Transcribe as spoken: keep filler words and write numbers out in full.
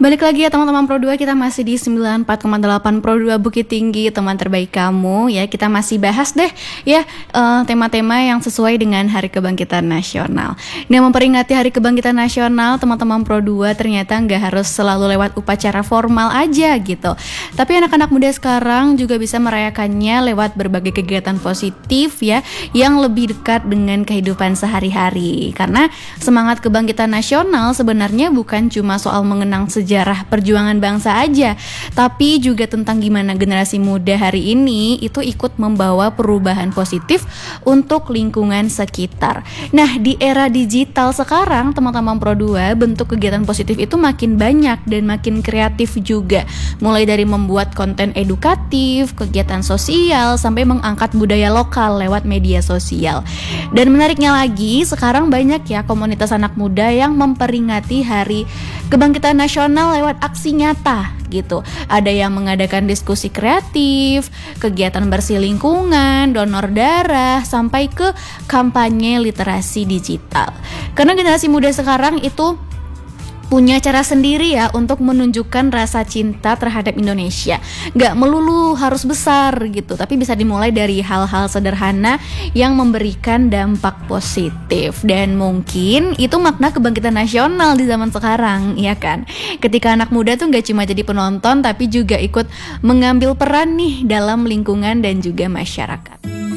Balik lagi ya teman-teman Pro dua, kita masih di sembilan puluh empat koma delapan Pro dua Bukit Tinggi, teman terbaik kamu ya. Kita masih bahas deh ya uh, tema-tema yang sesuai dengan Hari Kebangkitan Nasional. Nah, memperingati Hari Kebangkitan Nasional, teman-teman Pro dua ternyata nggak harus selalu lewat upacara formal aja gitu. Tapi anak-anak muda sekarang juga bisa merayakannya lewat berbagai kegiatan positif ya, yang lebih dekat dengan kehidupan sehari-hari. Karena semangat kebangkitan nasional sebenarnya bukan cuma soal mengenang sejarah sejarah perjuangan bangsa aja, tapi juga tentang gimana generasi muda hari ini itu ikut membawa perubahan positif untuk lingkungan sekitar. Nah, di era digital sekarang, teman-teman Pro dua, bentuk kegiatan positif itu makin banyak dan makin kreatif juga. Mulai dari membuat konten edukatif, kegiatan sosial, sampai mengangkat budaya lokal lewat media sosial. Dan menariknya lagi, sekarang banyak ya komunitas anak muda yang memperingati Hari Kebangkitan Nasional lewat aksi nyata gitu. Ada yang mengadakan diskusi kreatif, kegiatan bersih lingkungan, donor darah, sampai ke kampanye literasi digital. Karena generasi muda sekarang itu punya cara sendiri ya untuk menunjukkan rasa cinta terhadap Indonesia. Gak melulu harus besar gitu, tapi bisa dimulai dari hal-hal sederhana yang memberikan dampak positif. Dan mungkin itu makna kebangkitan nasional di zaman sekarang, ya kan? Ketika anak muda tuh gak cuma jadi penonton, tapi juga ikut mengambil peran nih dalam lingkungan dan juga masyarakat.